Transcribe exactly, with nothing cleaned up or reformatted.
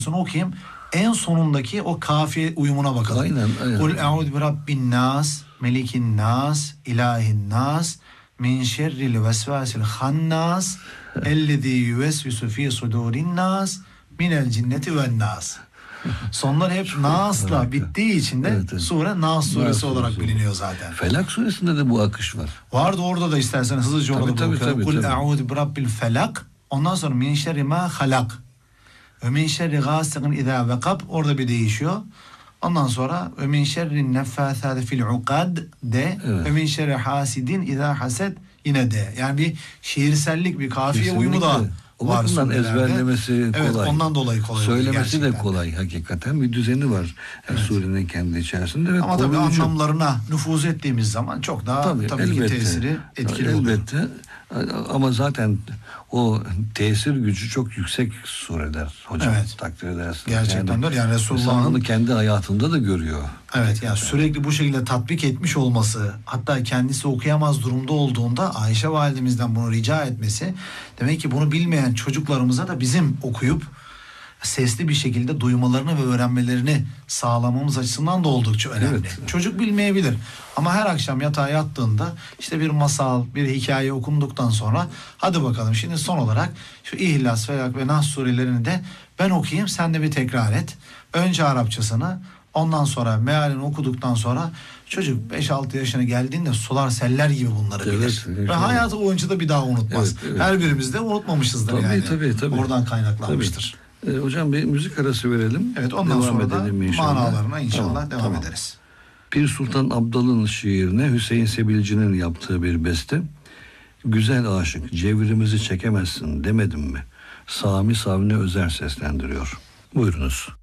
okuyayım. En sonundaki o kafiye uyumuna bakalım. Aynen, aynen. Kul e'udu bi rabbin nas, melikin nas, ilahin nas, min şerril vesvasil hannas, ellezî yüvesvisu fî sudurin nas, minel cinneti ven nas. Sonlar hep Nas'la bittiği için de evet, evet. sure Nas suresi Nas olarak suresi. biliniyor zaten. Felak suresinde de bu akış var. Vardı orada da isterseniz hızlıca Tabii, orada tabii, bakalım. tabii, Kul tabii. e'udu bi rabbil felak. Ondan sonra min şerri ma halak. Ve min şerri gâsikin izâ vekab. Orada bir değişiyor. Ondan sonra ve min şerri neffâthâti fil ukad de. Evet. Ve min şerri hasidin izâ hased yine de. Yani bir şiirsellik, bir kafiye Kesinlikle. uyumu da O var. bakımdan surelerde. ezberlemesi kolay. Evet, ondan dolayı kolay. Söylemesi de gerçekten. kolay hakikaten. Bir düzeni var. Evet. Surenin kendi içerisinde. Ve Ama tabii koruyucu. anlamlarına nüfuz ettiğimiz zaman çok daha tabii, tabii ki tesiri etkili oluyor. Elbette. Ama zaten o tesir gücü çok yüksek sureler hocam. Evet. Takdir edersiniz. Gerçekten yani, öyle. Yani Resulullah'ın onu kendi hayatında da görüyor. Evet, yani sürekli bu şekilde tatbik etmiş olması, hatta kendisi okuyamaz durumda olduğunda Ayşe validemizden bunu rica etmesi, demek ki bunu bilmeyen çocuklarımıza da bizim okuyup sesli bir şekilde duymalarını ve öğrenmelerini sağlamamız açısından da oldukça önemli. Evet. Çocuk bilmeyebilir ama her akşam yatağa yattığında işte bir masal, bir hikaye okunduktan sonra hadi bakalım şimdi son olarak şu İhlas, Felak ve Nas surelerini de ben okuyayım, sen de bir tekrar et. Önce Arapçasını, ondan sonra mealini okuduktan sonra çocuk beş altı yaşına geldiğinde sular seller gibi bunları Evet, bilir. evet. Ve hayatı boyunca da bir daha unutmaz. Evet, evet. Her birimiz de unutmamışızdır Tabii, yani. tabii, tabii. Oradan kaynaklanmıştır. Ee, hocam bir müzik arası verelim. Evet, ondan devam sonra da edelim inşallah. manalarına inşallah Tamam, devam tamam. ederiz. Pir Sultan Abdal'ın şiirine Hüseyin Sebilci'nin yaptığı bir beste. Güzel aşık cevrimizi çekemezsin demedim mi? Sami Savni Özer seslendiriyor. Buyurunuz.